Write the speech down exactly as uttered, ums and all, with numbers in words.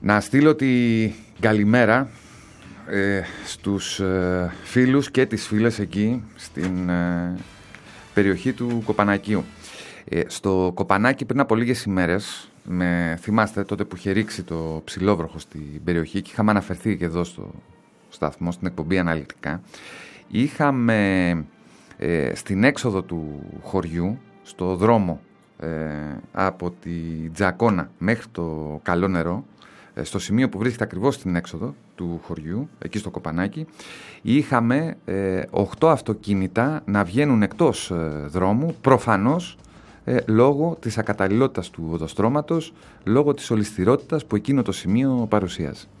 Να στείλω τη καλημέρα ε, στους ε, φίλους και τις φίλες εκεί στην ε, περιοχή του Κοπανακίου. Ε, στο Κοπανάκι πριν από λίγες ημέρες, με θυμάστε τότε που είχε ρίξει το ψηλόβροχο στην περιοχή και είχαμε αναφερθεί και εδώ στο σταθμό, στην εκπομπή αναλυτικά, είχαμε ε, στην έξοδο του χωριού, στο δρόμο ε, από τη Τζακώνα μέχρι το Καλό Νερό, ε, στο σημείο που βρίσκεται ακριβώς στην έξοδο του χωριού, εκεί στο Κοπανάκι, είχαμε ε, οκτώ αυτοκίνητα να βγαίνουν εκτός ε, δρόμου, προφανώς ε, λόγω της ακαταλληλότητας του οδοστρώματος, λόγω της ολισθηρότητας που εκείνο το σημείο παρουσιάζει.